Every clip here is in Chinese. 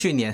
去年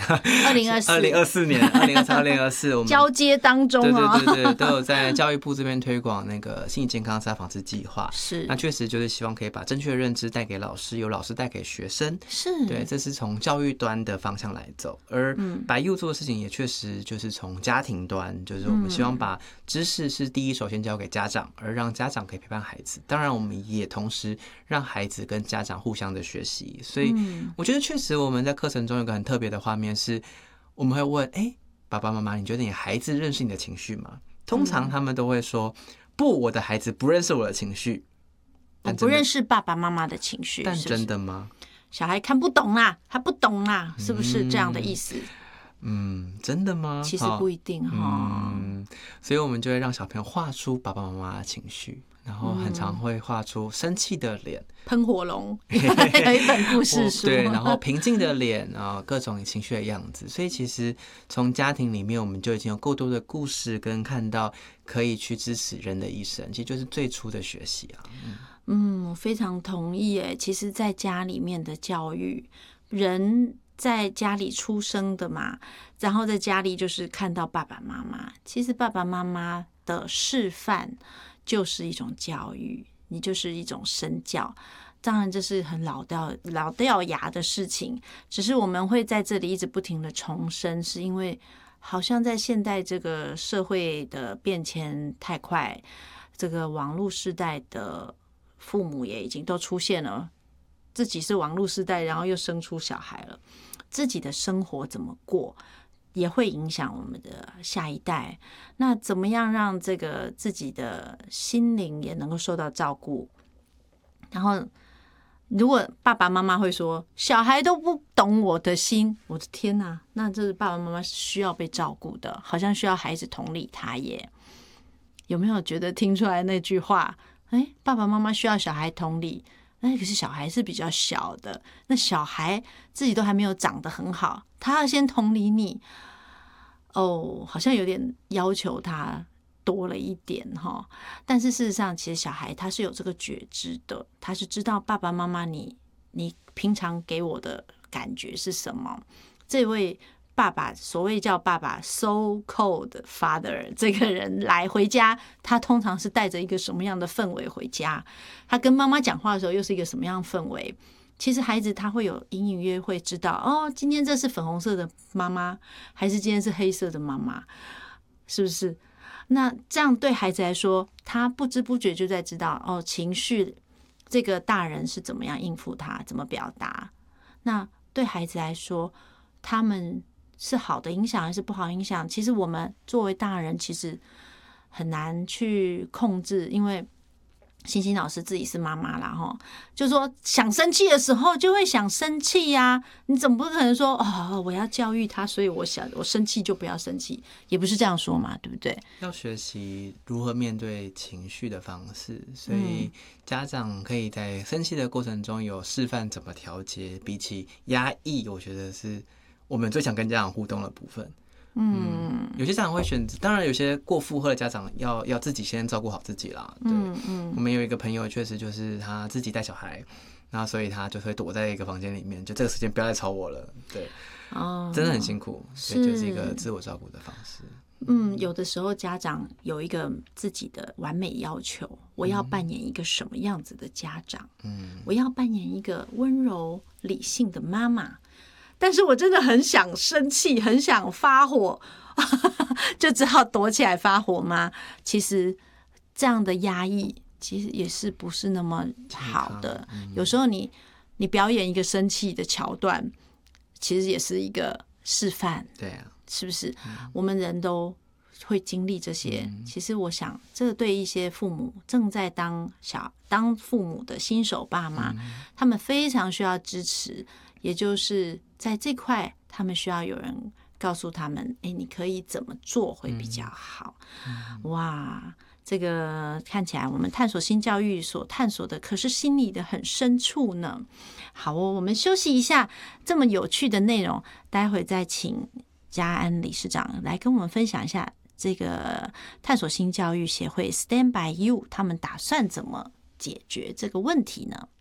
2024 年2024我们交接当中啊， 对，都有在教育部这边推广那个心理健康自杀防治计划。 是， 那确实就是希望可以把正确的认知带给老师，由老师带给学生。 是， 对，这是从教育端的方向来走。而白幼做的事情也确实就是从家庭端，就是我们希望把知识是第一首先交给家长，而让家长可以陪伴孩子。当然，我们也同时让孩子跟家长互相的学习。所以，我觉得确实我们在课程中有个很特别的画面是，我们会问：爸爸妈妈，你觉得你孩子认识你的情绪吗？通常他们都会说：不，我的孩子不认识我的情绪。 我不认识爸爸妈妈的情绪。 但真的吗？ 小孩看不懂啦，他不懂啦，是不是这样的意思？ 真的吗？ 其实不一定哈。 所以我们就会让小朋友画出爸爸妈妈的情绪，然后很常会画出生气的脸， 喷火龙有一本故事书， 对，然后平静的脸啊，各种情绪的样子。所以其实从家庭里面，我们就已经有够多的故事跟看到可以去支持人的一生，其实就是最初的学习啊。 我非常同意耶。其实在家里面的教育，人在家里出生的嘛，然后在家里就是看到爸爸妈妈，其实爸爸妈妈的示范就是一种教育，你就是一种身教。当然这是很老掉牙的事情，只是我们会在这里一直不停的重申，是因为好像在现代这个社会的变迁太快，这个网络时代的父母也已经都出现了，自己是网络时代，然后又生出小孩了，自己的生活怎么过也会影响我们的下一代。那怎么样让这个自己的心灵也能够受到照顾？然后如果爸爸妈妈会说小孩都不懂我的心，我的天哪，那这是爸爸妈妈需要被照顾的，好像需要孩子同理他耶。有没有觉得听出来那句话？爸爸妈妈需要小孩同理，可是小孩是比较小的，那小孩自己都还没有长得很好，他要先同理你，好像有点要求他多了一点哈。但是事实上，其实小孩他是有这个觉知的，他是知道爸爸妈妈你平常给我的感觉是什么。这位爸爸，所谓叫爸爸 so called father 这个人来回家，他通常是带着一个什么样的氛围回家？他跟妈妈讲话的时候又是一个什么样的氛围？其实孩子他会有隐隐约会知道，今天这是粉红色的妈妈，还是今天是黑色的妈妈，是不是？那这样对孩子来说，他不知不觉就在知道情绪这个大人是怎么样应付他，怎么表达。那对孩子来说，他们是好的影响还是不好影响？其实我们作为大人，其实很难去控制，因为星星老师自己是妈妈啦，就说想生气的时候就会想生气呀，你总不可能说我要教育他，所以我生气就不要生气，也不是这样说嘛，对不对？ 要学习如何面对情绪的方式，所以家长可以在生气的过程中有示范怎么调节，比起压抑，我觉得是我们最想跟家长互动的部分。有些家长会选择，当然有些过负荷的家长要自己先照顾好自己啦。对，我们有一个朋友确实就是他自己带小孩，那所以他就会躲在一个房间里面，就这个时间不要再吵我了。对，真的很辛苦，所以就是一个自我照顾的方式。 有的时候家长有一个自己的完美要求，我要扮演一个什么样子的家长？我要扮演一个温柔理性的妈妈。但是我真的很想生气，很想发火，就只好躲起来发火吗？其实这样的压抑其实也是不是那么好的。有时候你表演一个生气的桥段，其实也是一个示范。 对啊， 是不是？我们人都会经历这些。其实我想，这对一些父母正在当父母的新手爸妈，他们非常需要支持。也就是在这块，他们需要有人告诉他们，你可以怎么做会比较好。哇，这个看起来我们探索新教育所探索的，可是心里的很深处呢。好我们休息一下，这么有趣的内容，待会再请嘉安理事长来跟我们分享一下这个探索新教育协会 Stand by You 他们打算怎么解决这个问题呢？